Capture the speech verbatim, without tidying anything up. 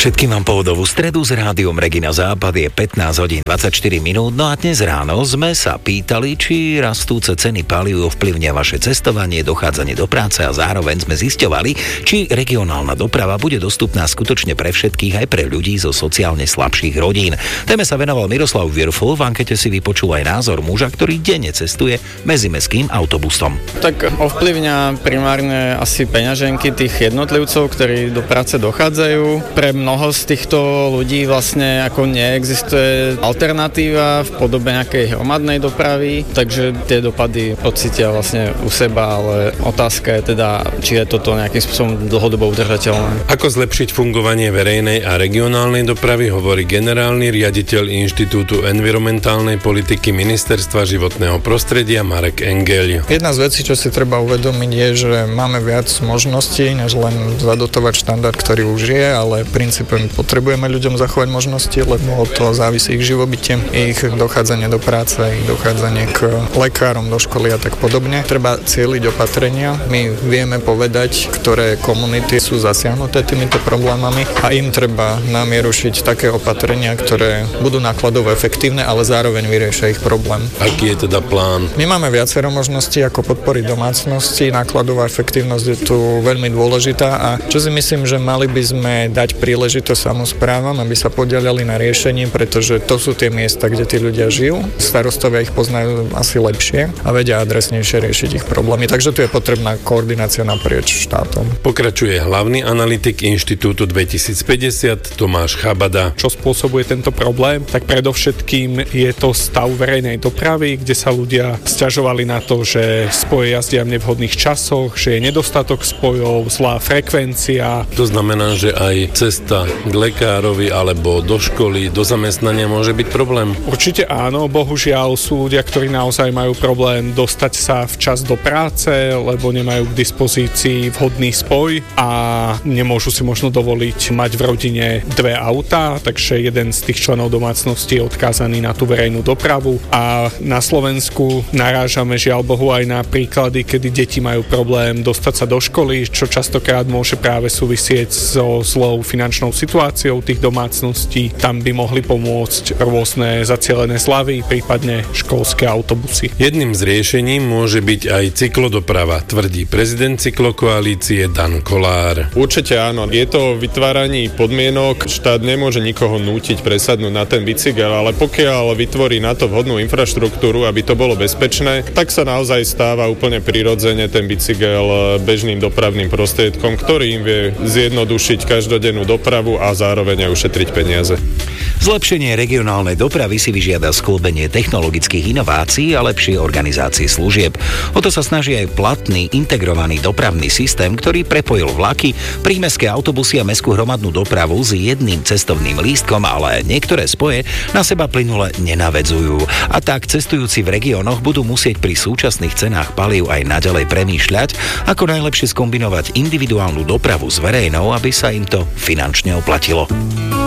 Všetkým vám pohodovú stredu s rádiom Regina Západ, je pätnásť hodín dvadsaťštyri minút. No a dnes ráno sme sa pýtali, či rastúce ceny palív ovplyvnia vaše cestovanie, dochádzanie do práce a zároveň sme zisťovali, či regionálna doprava bude dostupná skutočne pre všetkých, aj pre ľudí zo sociálne slabších rodín. Téme sa venoval Miroslav Virfl, v ankete si vypočul aj názor muža, ktorý denne cestuje medzimestským autobusom. Tak ovplyvňa primárne asi peňaženky tých jednotlivcov, ktorí do práce dochádzajú. Pre mnoho z týchto ľudí vlastne ako neexistuje alternatíva v podobe nejakej hromadnej dopravy, takže tie dopady pocítia vlastne u seba, ale otázka je teda, či je toto nejakým spôsobom dlhodobo udržateľné. Ako zlepšiť fungovanie verejnej a regionálnej dopravy, hovorí generálny riaditeľ Inštitútu environmentálnej politiky Ministerstva životného prostredia Marek Engel. Jedna z vecí, čo si treba uvedomiť, je, že máme viac možností, než len zadotovať štandard, ktorý už je, ale princípe my potrebujeme ľuďom zachovať možnosti, lebo od toho závisí ich živobytie, ich dochádzanie do práce, ich dochádzanie k lekárom, do školy a tak podobne. Treba cieliť opatrenia. My vieme povedať, ktoré komunity sú zasiahnuté týmito problémami a im treba namierušiť také opatrenia, ktoré budú nákladovo efektívne, ale zároveň vyriešia ich problém. Aký je teda plán? My máme viacero možností, ako podporiť domácnosti. Nákladová efektívnosť je tu veľmi dôležitá a čo si myslím, že mali by sme dať príležitosť samosprávam, aby sa podielali na riešení, pretože to sú tie miesta, kde tí ľudia žijú. Starostovia ich poznajú asi lepšie a vedia adresnejšie riešiť ich problémy. Takže tu je potrebná koordinácia naprieč štátom. Pokračuje hlavný analytik Inštitútu dvetisícpäťdesiat Tomáš Chabada. Čo spôsobuje tento problém? Tak predovšetkým je to stav verejnej dopravy, kde sa ľudia sťažovali na to, že spoje jazdia v nevhodných časoch, že je nedostatok spojov, zlá frekvencia. To znamená, že aj cesta k lekárovi alebo do školy, do zamestnania môže byť problém? Určite áno, bohužiaľ sú ľudia, ktorí naozaj majú problém dostať sa včas do práce, lebo nemajú k dispozícii vhodný spoj a nemôžu si možno dovoliť mať v rodine dve autá, takže jeden z tých členov domácnosti je odkázaný na tú verejnú dopravu a na Slovensku narážame žiaľ Bohu aj na príklady, kedy deti majú problém dostať sa do školy, čo častokrát môže práve súvisieť so zlou finančnou situáciou tých domácností. Tam by mohli pomôcť rôzne zacielené zľavy, prípadne školské autobusy. Jedným z riešení môže byť aj cyklodoprava, tvrdí prezident cyklokoalície Dan Kolár. Určite áno. Je to vytváranie podmienok. Štát nemôže nikoho nútiť presadnúť na ten bicykel, ale pokiaľ vytvorí na to vhodnú infraštruktúru, aby to bolo bezpečné, tak sa naozaj stáva úplne prirodzene ten bicykel bežným dopravným prostriedkom, ktorý im vie zjednodušiť každodennú dopravu a zároveň aj ušetriť peniaze. Zlepšenie regionálnej dopravy si vyžiada skĺbenie technologických inovácií a lepšie organizácie služieb. O to sa snaží aj platný integrovaný dopravný systém, ktorý prepojil vlaky, prímestské autobusy a mestskú hromadnú dopravu s jedným cestovným lístkom, ale niektoré spoje na seba plynule nenavedzujú. A tak cestujúci v regiónoch budú musieť pri súčasných cenách palív aj naďalej premýšľať, ako najlepšie skombinovať individuálnu dopravu s verejnou, aby sa im to finančne oplatilo.